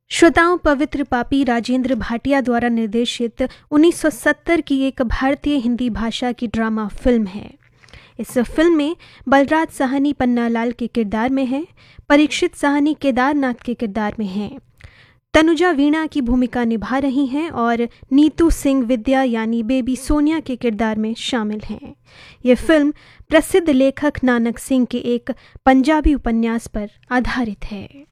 श्रोताओं, पवित्र पापी राजेंद्र भाटिया द्वारा निर्देशित 1970 की एक भारतीय हिंदी भाषा की ड्रामा फिल्म है। इस फिल्म में बलराज साहनी पन्नालाल के किरदार में हैं, परीक्षित साहनी केदारनाथ के किरदार में हैं, तनुजा वीणा की भूमिका निभा रही हैं और नीतू सिंह विद्या यानी बेबी सोनिया के किरदार में शामिल हैं। ये फिल्म प्रसिद्ध लेखक नानक सिंह के एक पंजाबी उपन्यास पर आधारित है।